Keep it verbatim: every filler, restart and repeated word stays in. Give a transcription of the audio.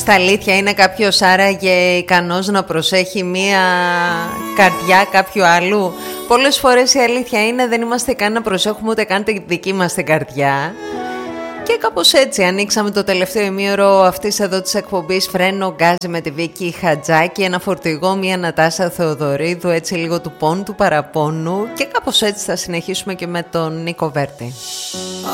Στα αλήθεια είναι κάποιος άραγε ικανός να προσέχει μία καρδιά κάποιου άλλου? Πολλές φορές η αλήθεια είναι δεν είμαστε καν να προσέχουμε ούτε καν τη δική μας την καρδιά. Και κάπως έτσι ανοίξαμε το τελευταίο ημίωρο αυτής εδώ της εκπομπής Φρένο Γκάζι με τη Βίκη Χατζάκη, ένα φορτηγό, μια Νατάσα Θεοδωρίδου, έτσι λίγο του πόνου του παραπόνου, και κάπως έτσι θα συνεχίσουμε και με τον Νίκο Βέρτη.